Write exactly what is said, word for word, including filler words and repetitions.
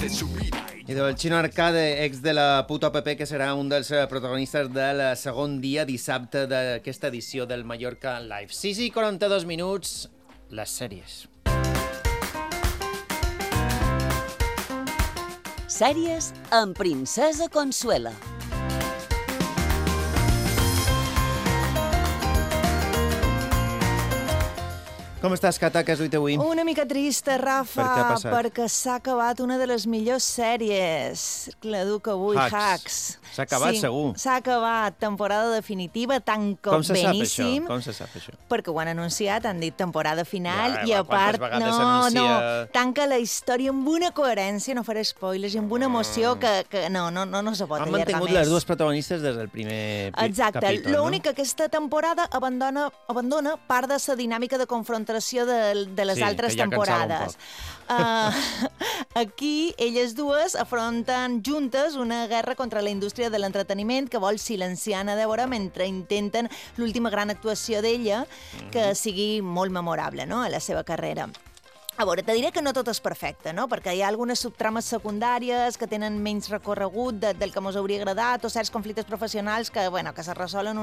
su vida. I del Chino Arcade, ex de la puta app, que serà un dels protagonistes del segon dia, dissabte, d'aquesta edició del Mallorca Live. sis i quaranta-dos minuts, les sèries. Sèries amb Princesa Consuela. Com estàs, Cata? Què has duit avui? Una mica trista, Rafa, Per què ha passat? perquè s'ha acabat una de les millors sèries. La duc avui, Hacks. Hacks. S'ha acabat, sí, segur. S'ha acabat, temporada definitiva, tanca Com se sap això? beníssim. Com se sap això? Perquè ho han anunciat, han dit temporada final, Ja, i va, a part, quantes vegades no, s'anuncia? no, tanca la història amb una coherència, no faré spoilers, i amb una emoció que, que no, no, no, no se pot Han allargar mantingut més. les dues protagonistes des del primer pi- Exacte. capítol, L'únic no? que aquesta temporada abandona, abandona part de la dinàmica de confrontació de, de les Sí, altres que ja cansava un temporades. Uh, aquí, elles dues afronten juntes una guerra contra la indústria de l'entreteniment que vol silenciar Anna Débora mentre intenten l'última gran actuació d'ella que sigui molt memorable, no?, a la seva carrera. A veure, te diré que no tot és perfecte, no?, perquè hi ha algunes subtrames secundàries que tenen menys recorregut de, del que mos hauria agradat o certs conflictes professionals que, bueno, que se resolen